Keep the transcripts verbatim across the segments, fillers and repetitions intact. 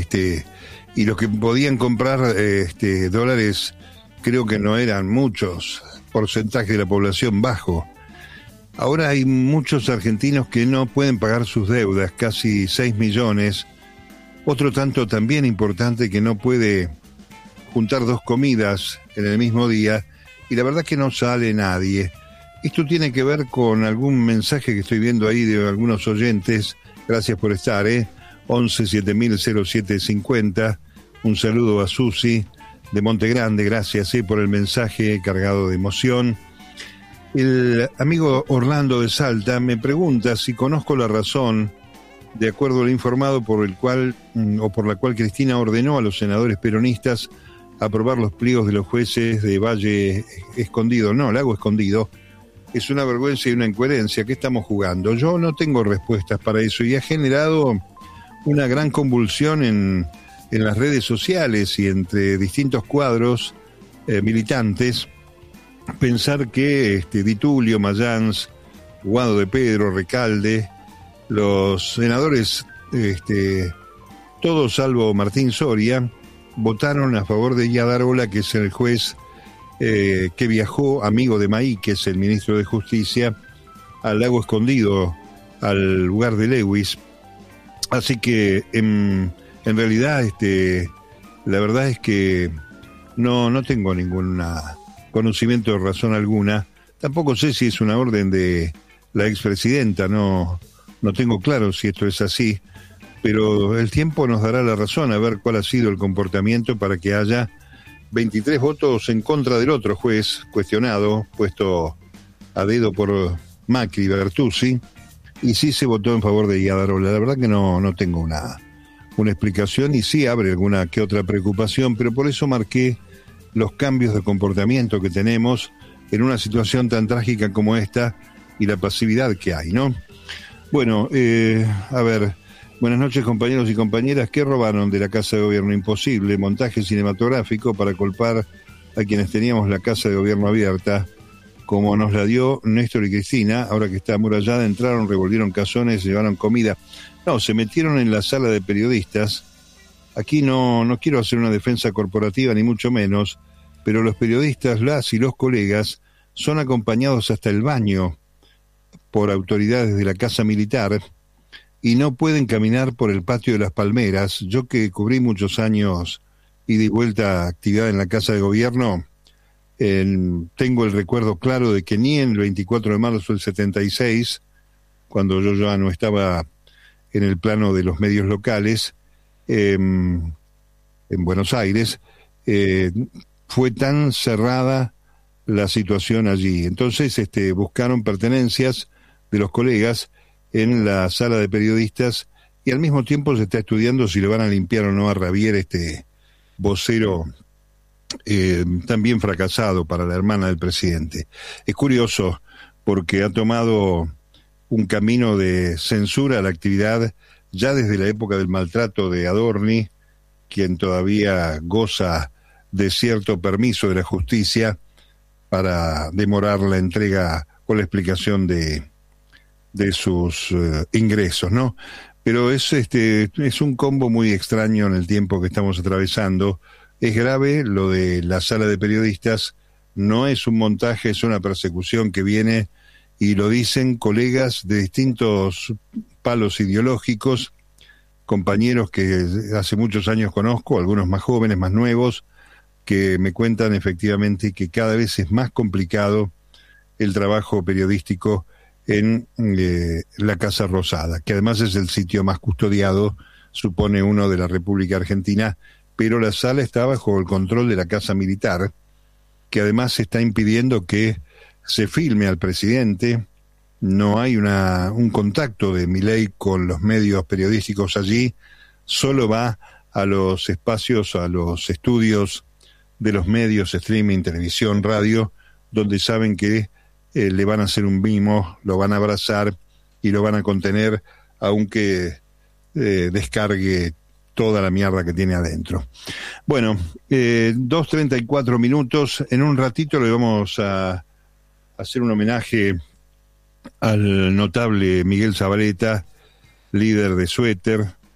este, y los que podían comprar este, dólares, creo que no eran muchos, porcentaje de la población bajo. Ahora hay muchos argentinos que no pueden pagar sus deudas, casi seis millones. Otro tanto también importante que no puede juntar dos comidas en el mismo día, y la verdad que no sale nadie. Esto tiene que ver con algún mensaje que estoy viendo ahí de algunos oyentes. Gracias por estar, ¿eh? once siete mil cero siete cincuenta. Un saludo a Susi de Monte Grande, gracias ¿eh? por el mensaje cargado de emoción. El amigo Orlando de Salta me pregunta si conozco la razón, de acuerdo al informado, por el cual o por la cual Cristina ordenó a los senadores peronistas aprobar los pliegos de los jueces de Valle Escondido, no, Lago Escondido. Es una vergüenza y una incoherencia. ¿Qué estamos jugando? Yo no tengo respuestas para eso y ha generado una gran convulsión en, en las redes sociales y entre distintos cuadros eh, militantes. Pensar que este, Di Tulio, Mayans, Guado de Pedro, Recalde, los senadores, este, todos salvo Martín Soria, votaron a favor de Iadarola, que es el juez eh, que viajó, amigo de Maí, que es el ministro de Justicia, al Lago Escondido, al lugar de Lewis. Así que en, en realidad este, la verdad es que no, no tengo ninguna conocimiento de razón alguna. Tampoco sé si es una orden de la expresidenta, no, no tengo claro si esto es así, pero el tiempo nos dará la razón a ver cuál ha sido el comportamiento para que haya veintitrés votos en contra del otro juez cuestionado, puesto a dedo por Macri y Bertuzzi, y sí se votó en favor de Iadarola. La verdad que no, no tengo una, una explicación y sí abre alguna que otra preocupación, pero por eso marqué los cambios de comportamiento que tenemos en una situación tan trágica como esta y la pasividad que hay, ¿no? Bueno, eh, a ver, buenas noches compañeros y compañeras. ¿Qué robaron de la Casa de Gobierno? Imposible, montaje cinematográfico para culpar a quienes teníamos la Casa de Gobierno abierta, como nos la dio Néstor y Cristina. Ahora que está amurallada, entraron, revolvieron cazones, llevaron comida. No, se metieron en la sala de periodistas. Aquí no, no quiero hacer una defensa corporativa ni mucho menos, pero los periodistas, las y los colegas, son acompañados hasta el baño por autoridades de la Casa Militar y no pueden caminar por el patio de las Palmeras. Yo que cubrí muchos años y di vuelta a actividad en la Casa de Gobierno, eh, tengo el recuerdo claro de que ni en el veinticuatro de marzo del setenta y seis, cuando yo ya no estaba en el plano de los medios locales, Eh, en Buenos Aires, eh, fue tan cerrada la situación allí. Entonces este, buscaron pertenencias de los colegas en la sala de periodistas y al mismo tiempo se está estudiando si le van a limpiar o no a Ravier, este vocero eh, también fracasado para la hermana del presidente. Es curioso porque ha tomado un camino de censura a la actividad ya desde la época del maltrato de Adorni, quien todavía goza de cierto permiso de la justicia para demorar la entrega o la explicación de, de sus uh, ingresos, ¿no? Pero es, este, es un combo muy extraño en el tiempo que estamos atravesando. Es grave lo de la sala de periodistas, no es un montaje, es una persecución que viene, y lo dicen colegas de distintos palos ideológicos, compañeros que hace muchos años conozco, algunos más jóvenes, más nuevos, que me cuentan efectivamente que cada vez es más complicado el trabajo periodístico en eh, la Casa Rosada, que además es el sitio más custodiado, supone uno de la República Argentina, pero la sala está bajo el control de la Casa Militar, que además está impidiendo que se filme al presidente. No hay una, un contacto de Milei con los medios periodísticos allí, solo va a los espacios, a los estudios de los medios, streaming, televisión, radio, donde saben que eh, le van a hacer un mimo, lo van a abrazar y lo van a contener, aunque eh, descargue toda la mierda que tiene adentro. Bueno, eh, dos treinta y cuatro minutos, en un ratito le vamos a hacer un homenaje al notable Miguel Zabaleta, líder de Suéter,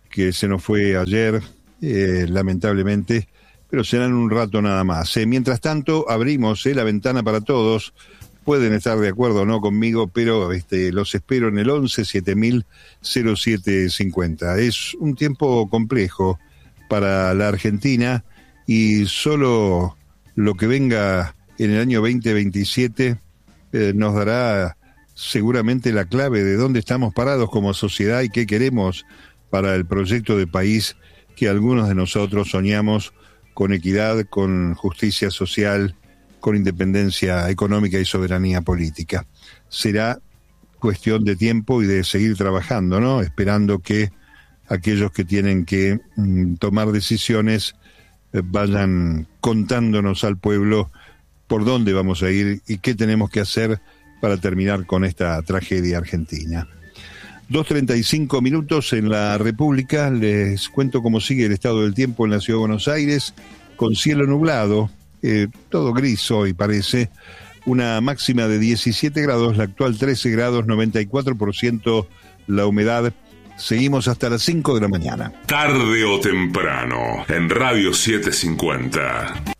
que se nos fue ayer, eh, lamentablemente, pero serán un rato nada más. Eh, mientras tanto, abrimos eh, la ventana para todos. Pueden estar de acuerdo o no conmigo, pero este, los espero en el once siete mil cero siete cincuenta. Es un tiempo complejo para la Argentina y solo lo que venga en el año veinte veintisiete eh, nos dará seguramente la clave de dónde estamos parados como sociedad y qué queremos para el proyecto de país que algunos de nosotros soñamos con equidad, con justicia social, con independencia económica y soberanía política. Será cuestión de tiempo y de seguir trabajando, ¿no? Esperando que aquellos que tienen que mm, tomar decisiones eh, vayan contándonos al pueblo por dónde vamos a ir y qué tenemos que hacer para terminar con esta tragedia argentina. dos treinta y cinco minutos en la República. Les cuento cómo sigue el estado del tiempo en la Ciudad de Buenos Aires, con cielo nublado, eh, todo gris hoy parece, una máxima de diecisiete grados, la actual trece grados, noventa y cuatro por ciento la humedad. Seguimos hasta las cinco de la mañana. Tarde o temprano, en Radio setecientos cincuenta.